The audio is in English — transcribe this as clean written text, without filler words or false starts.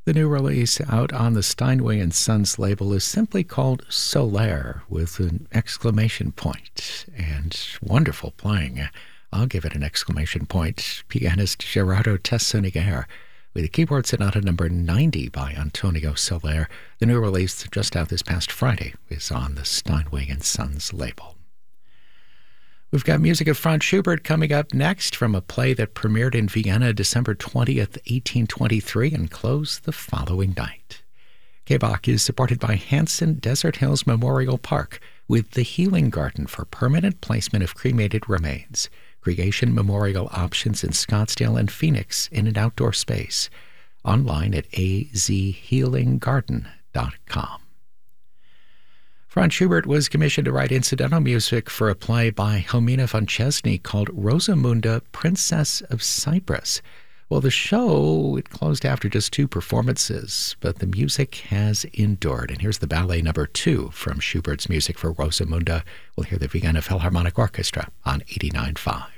The new release out on the Steinway & Sons label is simply called Solaire with an exclamation point, and wonderful playing. I'll give it an exclamation point. Pianist Gerardo Tessoniger with the keyboard sonata number 90 by Antonio Soler. The new release just out this past Friday is on the Steinway & Sons label. We've got music of Franz Schubert coming up next from a play that premiered in Vienna December 20th, 1823 and closed the following night. K-Bach is supported by Hanson Desert Hills Memorial Park with the Healing Garden for permanent placement of cremated remains. Creation memorial options in Scottsdale and Phoenix in an outdoor space. Online at azhealinggarden.com. Franz Schubert was commissioned to write incidental music for a play by Helmina von Chesney called Rosamunda, Princess of Cyprus. Well, the show, it closed after just 2 performances, but the music has endured. And here's the ballet number 2 from Schubert's music for Rosamunda. We'll hear the Vienna Philharmonic Orchestra on 89.5.